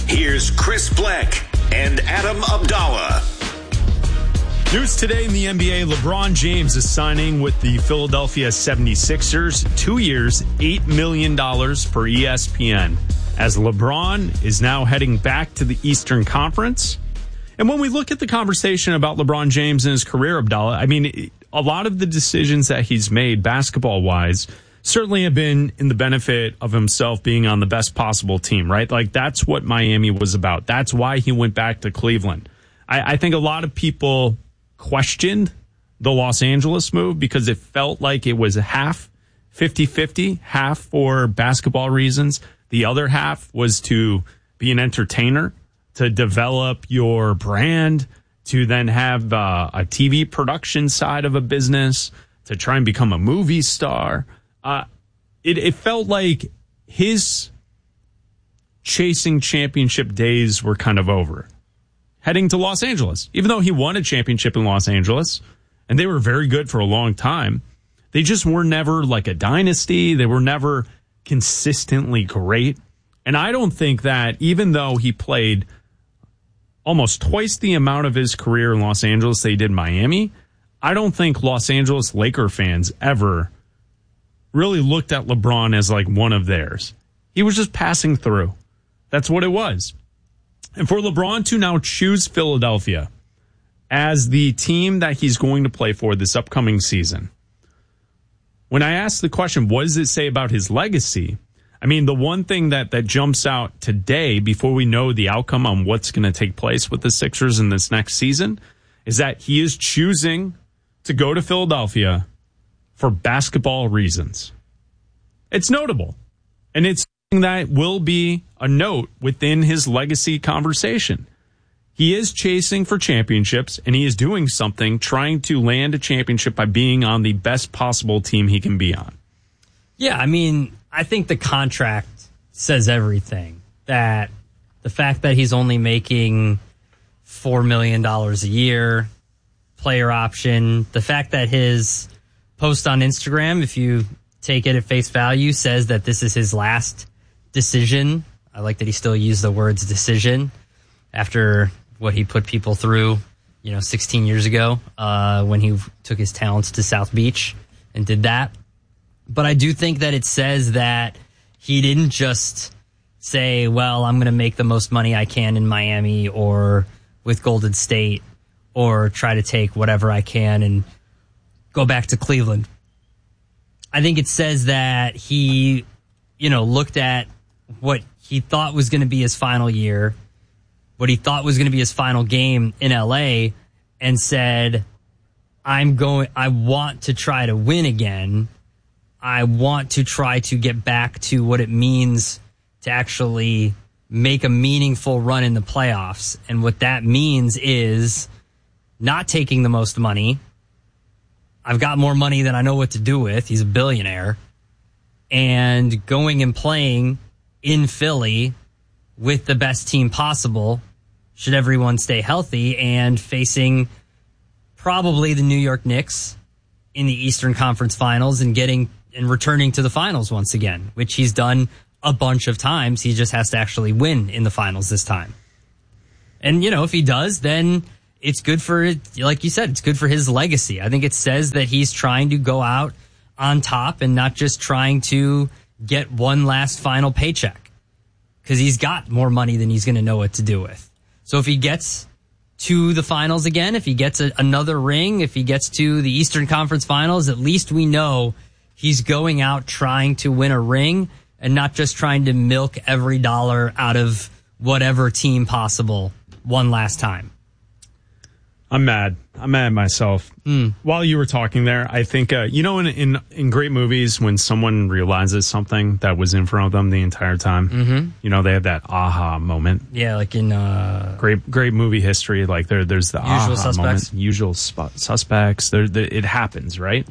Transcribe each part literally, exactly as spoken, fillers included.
Here's Chris Bleck and Adam Abdallah. News today in the N B A, LeBron James is signing with the Philadelphia seventy-sixers. Two years, eight million dollars for E S P N. As LeBron is now heading back to the Eastern Conference. And when we look at the conversation about LeBron James and his career, Abdallah, I mean, a lot of the decisions that he's made basketball-wise certainly have been in the benefit of himself being on the best possible team, right? Like, that's what Miami was about. That's why he went back to Cleveland. I, I think a lot of people questioned the Los Angeles move because it felt like it was half fifty-fifty, half for basketball reasons. The other half was to be an entertainer, to develop your brand, to then have uh, a T V production side of a business, to try and become a movie star. Uh, it, it felt like his chasing championship days were kind of over. Heading to Los Angeles, even though he won a championship in Los Angeles, and they were very good for a long time, they just were never like a dynasty. They were never consistently great. And I don't think that, even though he played almost twice the amount of his career in Los Angeles that he did in Miami, I don't think Los Angeles Laker fans ever really looked at LeBron as like one of theirs. He was just passing through. That's what it was. And for LeBron to now choose Philadelphia as the team that he's going to play for this upcoming season, when I asked the question, what does it say about his legacy? I mean, the one thing that, that jumps out today before we know the outcome on what's going to take place with the Sixers in this next season is that he is choosing to go to Philadelphia for basketball reasons. It's notable. And it's that will be a note within his legacy conversation. He is chasing for championships, and he is doing something, trying to land a championship by being on the best possible team he can be on. Yeah, I mean, I think the contract says everything. That the fact that he's only making four million dollars a year, player option, the fact that his post on Instagram, if you take it at face value, says that this is his last decision. I like that he still used the words decision after what he put people through, you know, sixteen years ago uh, when he took his talents to South Beach and did that. But I do think that it says that he didn't just say, well, I'm going to make the most money I can in Miami or with Golden State or try to take whatever I can and go back to Cleveland. I think it says that he, you know, looked at what he thought was going to be his final year, what he thought was going to be his final game in L A, and said, I'm going, I want to try to win again. I want to try to get back to what it means to actually make a meaningful run in the playoffs. And what that means is not taking the most money. I've got more money than I know what to do with. He's a billionaire. And going and playing in Philly with the best team possible, should everyone stay healthy, and facing probably the New York Knicks in the Eastern Conference Finals and getting and returning to the finals once again, which he's done a bunch of times. He just has to actually win in the finals this time. And, you know, if he does, then it's good for, like you said, it's good for his legacy. I think it says that he's trying to go out on top and not just trying to get one last final paycheck, because he's got more money than he's going to know what to do with. So if he gets to the finals again, if he gets a, another ring, if he gets to the Eastern Conference Finals, at least we know he's going out trying to win a ring and not just trying to milk every dollar out of whatever team possible one last time. I'm mad. I'm mad at myself. Mm. While you were talking there, I think, uh, you know, in, in in great movies, when someone realizes something that was in front of them the entire time, mm-hmm. you know, they have that aha moment. Yeah, like in uh, great great movie history. Like there, there's the Usual aha Suspects. moment. Usual sp- Suspects. There, there, it happens, right?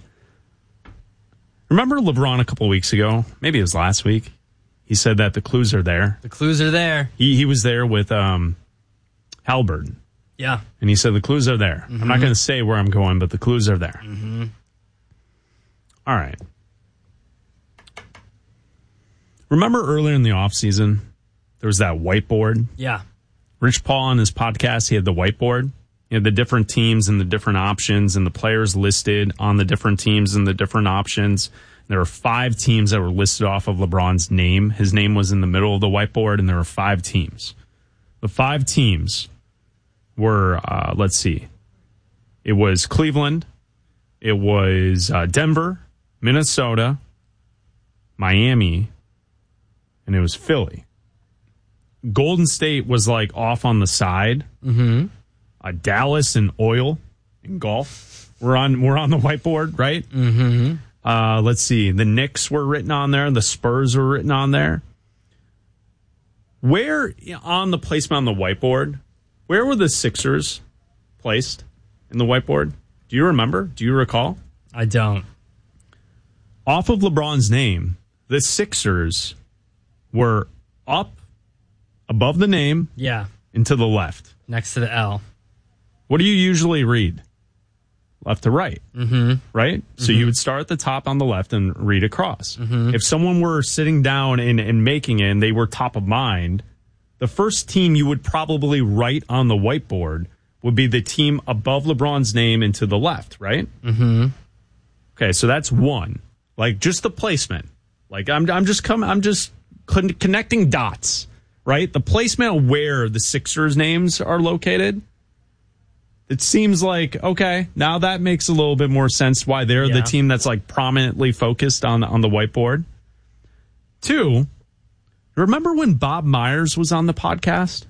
Remember LeBron a couple of weeks ago? Maybe it was last week. He said that the clues are there. The clues are there. He he was there with um, Halliburton. Yeah. And he said the clues are there. Mm-hmm. I'm not going to say where I'm going, but the clues are there. Mm-hmm. All right. Remember earlier in the offseason there was that whiteboard. Yeah. Rich Paul on his podcast, he had the whiteboard. He had the different teams and the different options and the players listed on the different teams and the different options. There were five teams that were listed off of LeBron's name. His name was in the middle of the whiteboard, and there were five teams. The five teams were, uh, let's see, it was Cleveland, it was uh, Denver, Minnesota, Miami, and it was Philly. Golden State was like off on the side. Mm-hmm. Uh, Dallas and oil and golf. We're on we're on the whiteboard, right? Mm-hmm. Uh, let's see. The Knicks were written on there. The Spurs were written on there. Where on the placement on the whiteboard, where were the Sixers placed in the whiteboard? Do you remember? Do you recall? I don't. Off of LeBron's name, the Sixers were up above the name. Yeah. And to the left. Next to the L. What do you usually read? Left to right, mm-hmm. right? So mm-hmm. you would start at the top on the left and read across. Mm-hmm. If someone were sitting down and, and making it and they were top of mind, the first team you would probably write on the whiteboard would be the team above LeBron's name and to the left, right? Mm-hmm. Okay, so that's one. Like just the placement. Like I'm, I'm just coming. I'm just con- connecting dots, right? The placement of where the Sixers' names are located. It seems like, okay, now that makes a little bit more sense why they're yeah. the team that's like prominently focused on, on the whiteboard. Two, remember when Bob Myers was on the podcast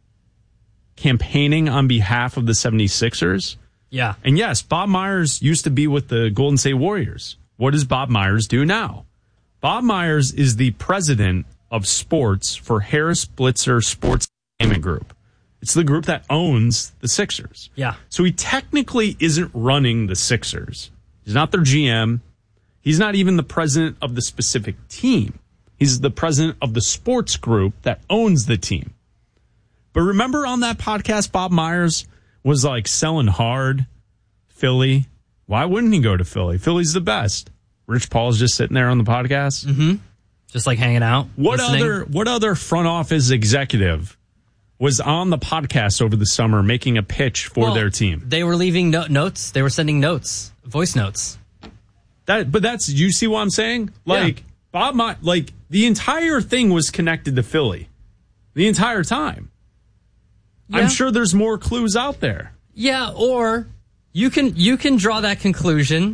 campaigning on behalf of the seventy-sixers? Yeah. And yes, Bob Myers used to be with the Golden State Warriors. What does Bob Myers do now? Bob Myers is the president of sports for Harris Blitzer Sports Entertainment Group. It's the group that owns the Sixers. Yeah. So he technically isn't running the Sixers. He's not their G M. He's not even the president of the specific team. He's the president of the sports group that owns the team. But remember on that podcast, Bob Myers was like selling hard Philly. Why wouldn't he go to Philly? Philly's the best. Rich Paul's just sitting there on the podcast. Mm-hmm. Just like hanging out. What listening. other what other front office executive was on the podcast over the summer making a pitch for well, their team? They were leaving no- notes. They were sending notes, voice notes. That, but that's, you see what I'm saying? Like, yeah. Bob, My, like, the entire thing was connected to Philly. The entire time. Yeah. I'm sure there's more clues out there. Yeah, or you can you can draw that conclusion,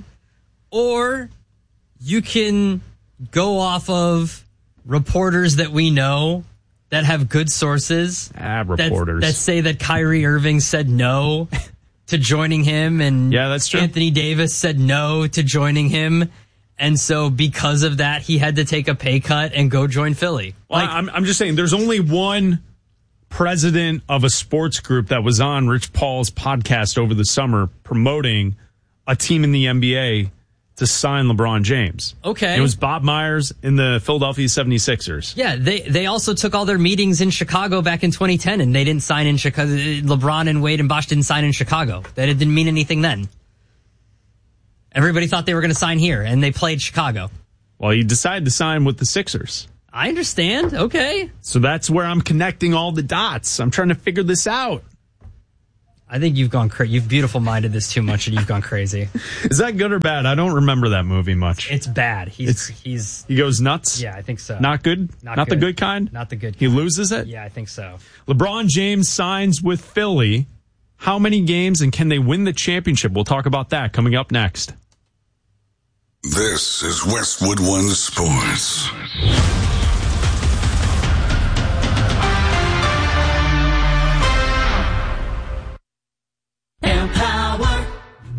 or you can go off of reporters that we know that have good sources. Ah, reporters. That, that say that Kyrie Irving said no to joining him, and yeah, that's true. Anthony Davis said no to joining him. And so because of that, he had to take a pay cut and go join Philly. Well, like, I'm, I'm just saying there's only one president of a sports group that was on Rich Paul's podcast over the summer promoting a team in the N B A to sign LeBron James. Okay. It was Bob Myers in the Philadelphia seventy-sixers. Yeah, they they also took all their meetings in Chicago back in twenty ten, and they didn't sign in Chicago. LeBron and Wade and Bosh didn't sign in Chicago. That didn't mean anything then. Everybody thought they were going to sign here, and they played Chicago. Well, he decided to sign with the Sixers. I understand. Okay. So that's where I'm connecting all the dots. I'm trying to figure this out. I think you've gone crazy. You've beautiful minded this too much, and you've gone crazy. Is that good or bad? I don't remember that movie much. It's bad. He's it's, he's he goes nuts. Yeah, I think so. Not good. Not, Not good. the good kind. Not the good kind. He loses it. Yeah, I think so. LeBron James signs with Philly. How many games, and can they win the championship? We'll talk about that coming up next. This is Westwood One Sports. Empower.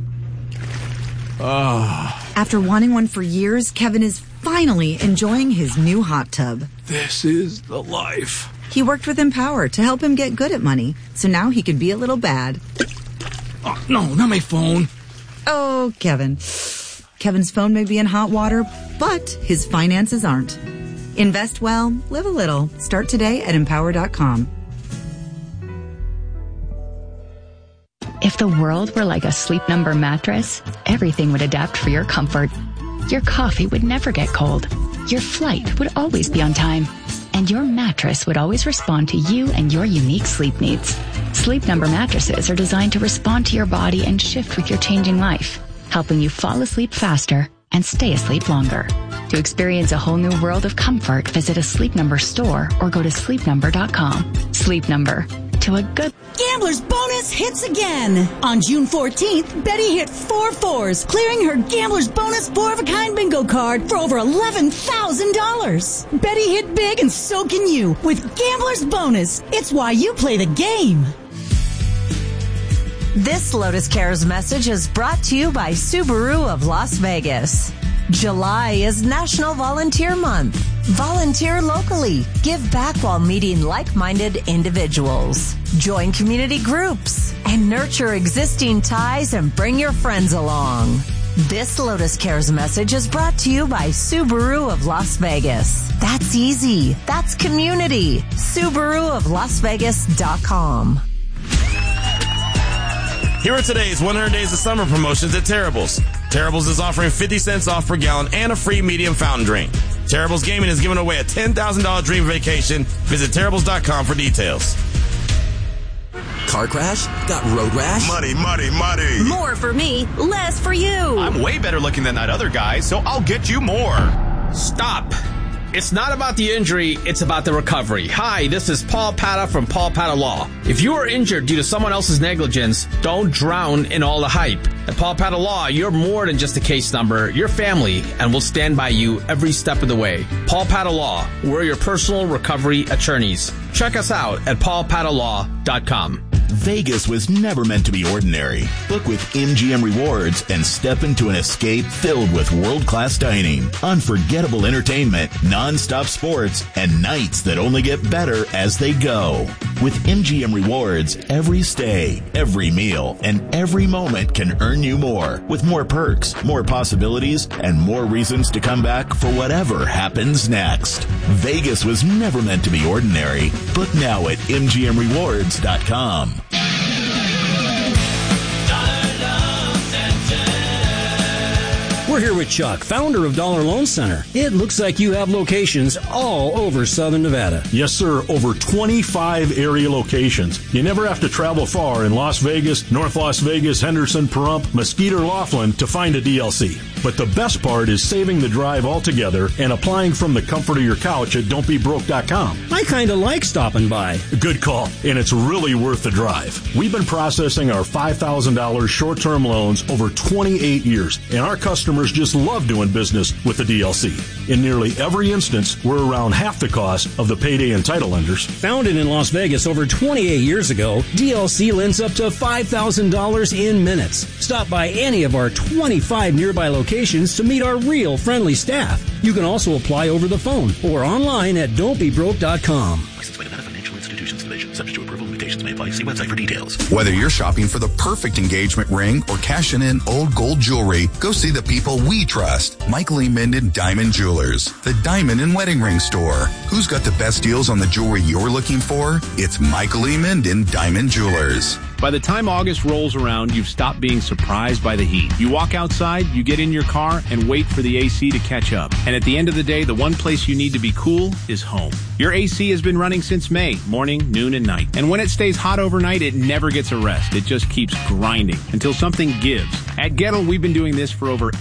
Oh. After wanting one for years, Kevin is finally enjoying his new hot tub. This is the life. He worked with Empower to help him get good at money, so now he can be a little bad. Oh, no, not my phone. Oh, Kevin. Kevin's phone may be in hot water, but his finances aren't. Invest well, live a little. Start today at empower dot com. If the world were like a Sleep Number mattress, everything would adapt for your comfort. Your coffee would never get cold. Your flight would always be on time. and your mattress would always respond to you and your unique sleep needs. Sleep Number mattresses are designed to respond to your body and shift with your changing life, helping you fall asleep faster and stay asleep longer. To experience a whole new world of comfort, visit a Sleep Number store or go to sleep number dot com. Sleep Number. To a good... Gambler's Bonus hits again. On June fourteenth, Betty hit four fours, clearing her Gambler's Bonus four-of-a-kind bingo card for over eleven thousand dollars. Betty hit big, and so can you with Gambler's Bonus. It's why you play the game. This Lotus Cares message is brought to you by Subaru of Las Vegas. July is National Volunteer Month. Volunteer locally. Give back while meeting like-minded individuals. Join community groups and nurture existing ties and bring your friends along. This Lotus Cares message is brought to you by Subaru of Las Vegas. That's easy. That's community. Subaru of Las Vegas dot com. Here are today's one hundred Days of Summer promotions at Terrible's. Terrible's is offering fifty cents off per gallon and a free medium fountain drink. Terrible's Gaming is giving away a ten thousand dollars dream vacation. Visit Terrible's dot com for details. Car crash? Got road rash? Money, money, money. More for me, less for you. I'm way better looking than that other guy, so I'll get you more. Stop. It's not about the injury, it's about the recovery. Hi, this is Paul Pata from Paul Pata Law. If you are injured due to someone else's negligence, don't drown in all the hype. At Paul Pata Law, you're more than just a case number. You're family, and we'll stand by you every step of the way. Paul Pata Law, we're your personal recovery attorneys. Check us out at paul pata law dot com. Vegas was never meant to be ordinary. Book with M G M Rewards and step into an escape filled with world-class dining, unforgettable entertainment, non-stop sports, and nights that only get better as they go. With M G M Rewards, every stay, every meal, and every moment can earn you more, with more perks, more possibilities, and more reasons to come back for whatever happens next. Vegas was never meant to be ordinary. Book now at M G M rewards dot com. We're here with Chuck, founder of Dollar Loan Center. It looks like you have locations all over Southern Nevada. Yes, sir. Over twenty-five area locations. You never have to travel far in Las Vegas, North Las Vegas, Henderson, Pahrump, Mesquite, or Laughlin to find a D L C. But the best part is saving the drive altogether and applying from the comfort of your couch at don't be broke dot com. I kind of like stopping by. Good call, and it's really worth the drive. We've been processing our five thousand dollars short-term loans over twenty-eight years, and our customers just love doing business with the D L C. In nearly every instance, we're around half the cost of the payday and title lenders. Founded in Las Vegas over twenty-eight years ago, D L C lends up to five thousand dollars in minutes. Stop by any of our twenty-five nearby locations to meet our real friendly staff. You can also apply over the phone or online at don't be broke dot com. Licensed by Nevada Financial Institutions Division. Subject to approval. Limitations may apply. See website for details. Whether you're shopping for the perfect engagement ring or cashing in old gold jewelry, go see the people we trust. Michael E. Minden Diamond Jewelers, the diamond and wedding ring store. Who's got the best deals on the jewelry you're looking for? It's Michael E. Minden Diamond Jewelers. By the time August rolls around, you've stopped being surprised by the heat. You walk outside, you get in your car, and wait for the A C to catch up. And at the end of the day, the one place you need to be cool is home. Your A C has been running since May, morning, noon, and night. And when it stays hot overnight, it never gets a rest. It just keeps grinding until something gives. At Gettle, we've been doing this for over